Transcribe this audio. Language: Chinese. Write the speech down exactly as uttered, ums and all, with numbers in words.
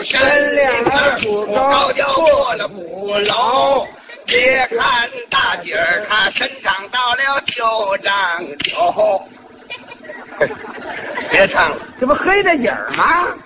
身量不高，就过了不老。别看大姐儿她身长到了九丈九，别唱了， 这不黑的影儿吗？